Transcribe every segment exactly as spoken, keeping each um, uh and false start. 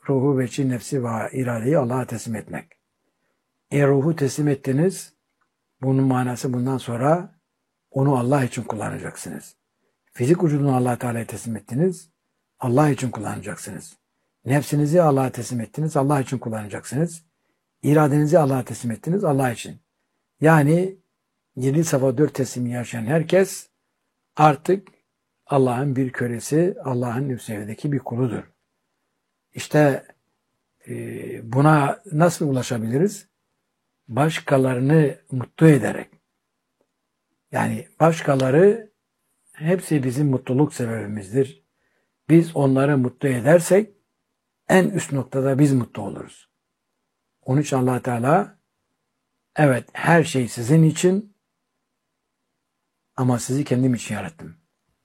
ruhu, veçi, nefsi ve iradeyi Allah'a teslim etmek. Eğer ruhu teslim ettiniz, bunun manası bundan sonra onu Allah için kullanacaksınız. Fizik vücudunu Allah Teala'ya teslim ettiniz, Allah için kullanacaksınız. Nefsinizi Allah'a teslim ettiniz, Allah için kullanacaksınız. İradenizi Allah'a teslim ettiniz, Allah için. Yani yedi safa dört teslimi yaşayan herkes artık Allah'ın bir kölesi, Allah'ın nefsevdeki bir kuludur. İşte e, buna nasıl ulaşabiliriz? Başkalarını mutlu ederek. Yani başkaları hepsi bizim mutluluk sebebimizdir. Biz onları mutlu edersek en üst noktada biz mutlu oluruz. Onun için Allah Teala evet her şey sizin için ama sizi kendim için yarattım.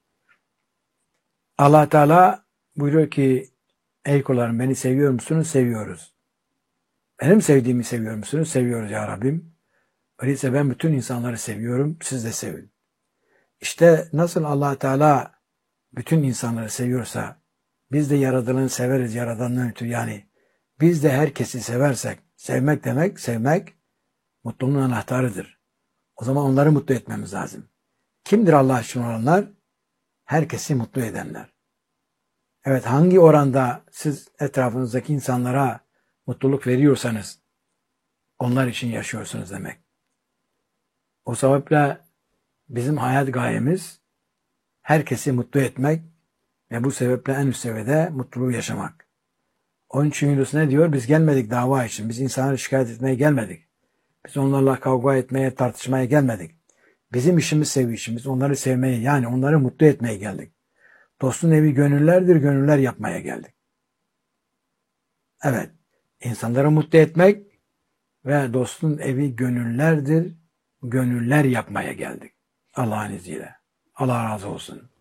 Allah Teala buyuruyor ki ey kullarım beni seviyor musunuz? Seviyoruz. Benim sevdiğimi seviyor musunuz? Seviyoruz ya Rabbim. Öyleyse ben bütün insanları seviyorum. Siz de sevin. İşte nasıl Allah Teala bütün insanları seviyorsa biz de yaratılanı severiz yaradandan ötürü. Yani biz de herkesi seversek, sevmek demek, sevmek mutluluğun anahtarıdır. O zaman onları mutlu etmemiz lazım. Kimdir Allah için olanlar? Herkesi mutlu edenler. Evet, hangi oranda siz etrafınızdaki insanlara mutluluk veriyorsanız onlar için yaşıyorsunuz demek. O sebeple bizim hayat gayemiz herkesi mutlu etmek ve bu sebeple en üst seviyede mutluluğu yaşamak. Onun için Yunus ne diyor? Biz gelmedik dava için. Biz insanları şikayet etmeye gelmedik. Biz onlarla kavga etmeye, tartışmaya gelmedik. Bizim işimiz sevgi işimiz. Onları sevmeye, yani onları mutlu etmeye geldik. Dostun evi gönüllerdir, gönüller yapmaya geldik. Evet, insanları mutlu etmek ve dostun evi gönüllerdir, gönüller yapmaya geldik. Allah'ın izniyle. Allah razı olsun.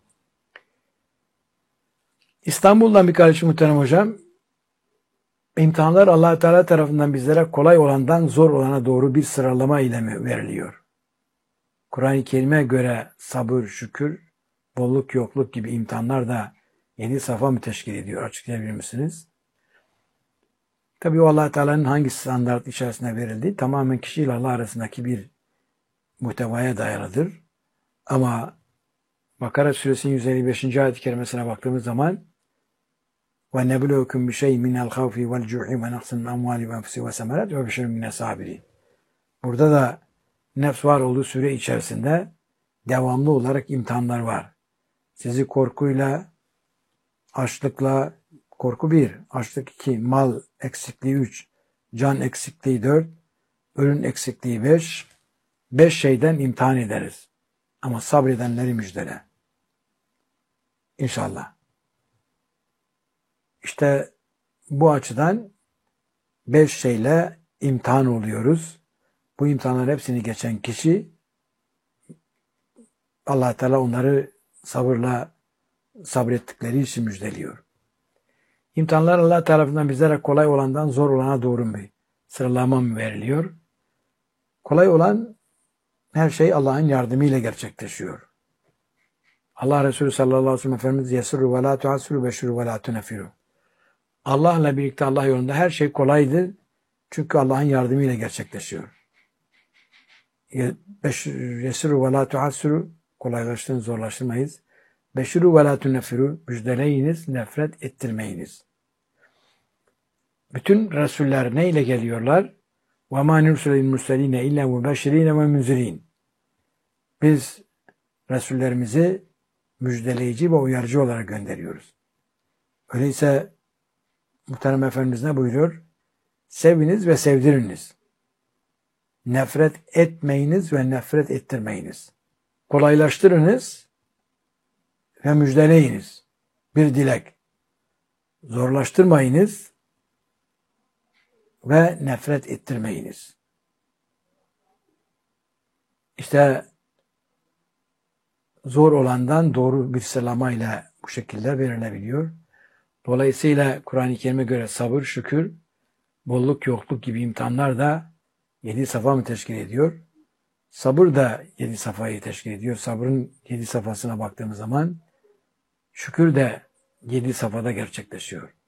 İstanbul'dan bir kardeşim muhterem hocam, imtihanlar Allah Teala tarafından bizlere kolay olandan zor olana doğru bir sıralama ile mi veriliyor? Kur'an-ı Kerim'e göre sabır, şükür, bolluk, yokluk gibi imtihanlar da yedi safa mı teşkil ediyor? Açıklayabilir misiniz? Tabii o Allah Teala'nın hangi standart içerisinde verildiği tamamen kişiyle Allah arasındaki bir muhtevaya dayalıdır. Ama Bakara suresinin yüz elli beşinci ayet-i kerimesine baktığımız zaman وَنَبْلُوكُمْ بِشَيْءٍ مِنَ الْخَوْفِ وَالْجُوعِ وَنَقْصٍ مِنْ الْأَمْوَالِ وَأَنْفُسِ وَالثَّمَرَاتِ وَبَشِّرِ مِنَ الصَّابِرِينَ. Burada da nefs var olduğu süre içerisinde devamlı olarak imtihanlar var. Sizi korkuyla, açlıkla, korku bir, açlık iki, mal eksikliği üç, can eksikliği dört, ürün eksikliği beş, beş şeyden imtihan ederiz. Ama sabredenleri müjdele. İnşallah. İşte bu açıdan beş şeyle imtihan oluyoruz. Bu imtihanların hepsini geçen kişi Allah Teala onları sabırla sabrettikleri için müjdeliyor. İmtihanlar Allah tarafından bizlere kolay olandan zor olana doğru mu sıralama mı veriliyor? Kolay olan her şey Allah'ın yardımıyla gerçekleşiyor. Allah Resulü sallallahu aleyhi ve sellem Efendimiz yesirru ve la tuassiru beşiru ve la tunefiru. Allah'la birlikte Allah yolunda her şey kolaydır. Çünkü Allah'ın yardımıyla gerçekleşiyor. Yesirru ve la tuassiru, kolaylaştırın, zorlaştırmayız. Beşiru ve la tunefiru, müjdeleyiniz, nefret ettirmeyiniz. Bütün Resuller neyle geliyorlar? وَمَا نُرْسُلَ الْمُرْسَلِينَ اِلَّا مُبَشِّرِينَ وَمُنْزِرِينَ. Biz Resullerimizi müjdeleyici ve uyarıcı olarak gönderiyoruz. Öyleyse Muhterem Efendimiz ne buyuruyor? Seviniz ve sevdiriniz. Nefret etmeyiniz ve nefret ettirmeyiniz. Kolaylaştırınız ve müjdeleyiniz. Bir dilek. Zorlaştırmayınız ve nefret ettirmeyiniz. İşte zor olandan doğru bir sıralamayla bu şekilde verilebiliyor. Dolayısıyla Kur'an-ı Kerim'e göre sabır, şükür, bolluk, yokluk gibi imtihanlar da yedi safa mı teşkil ediyor? Sabır da yedi safayı teşkil ediyor. Sabrın yedi safhasına baktığımız zaman şükür de yedi safhada gerçekleşiyor.